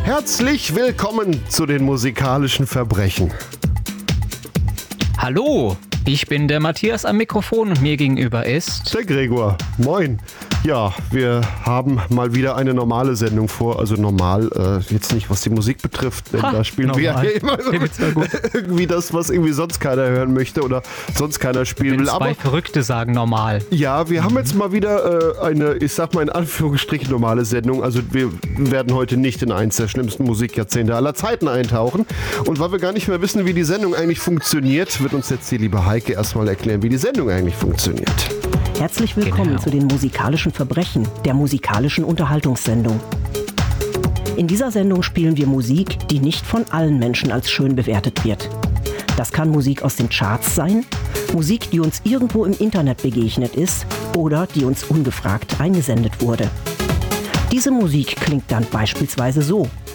Herzlich willkommen zu den musikalischen Verbrechen. Hallo, ich bin der Matthias am Mikrofon und mir gegenüber ist... Der Gregor. Moin. Ja, wir haben mal wieder eine normale Sendung vor. Also normal, jetzt nicht, was die Musik betrifft. Denn da spielen wir ja immer irgendwie das, was irgendwie sonst keiner hören möchte oder sonst keiner spielen will. Wenn zwei Verrückte sagen normal. Ja, wir haben jetzt mal wieder eine, ich sag mal in Anführungsstrichen, normale Sendung. Also wir werden heute nicht in eins der schlimmsten Musikjahrzehnte aller Zeiten eintauchen. Und weil wir gar nicht mehr wissen, wie die Sendung eigentlich funktioniert, wird uns jetzt die liebe Heike erstmal erklären, wie die Sendung eigentlich funktioniert. Herzlich willkommen zu den musikalischen Verbrechen, der musikalischen Unterhaltungssendung. In dieser Sendung spielen wir Musik, die nicht von allen Menschen als schön bewertet wird. Das kann Musik aus den Charts sein, Musik, die uns irgendwo im Internet begegnet ist oder die uns ungefragt eingesendet wurde. Diese Musik klingt dann beispielsweise so.